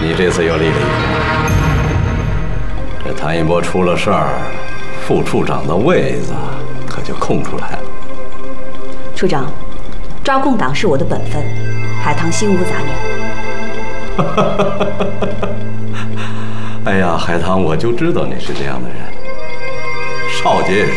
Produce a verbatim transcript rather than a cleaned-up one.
你这次又立了一功。这谭一博出了事儿，副处长的位子可就空出来了。 处长，抓共党是我的本分，海棠心无杂念。 哎呀，海棠，我就知道你是这样的人。少杰也是。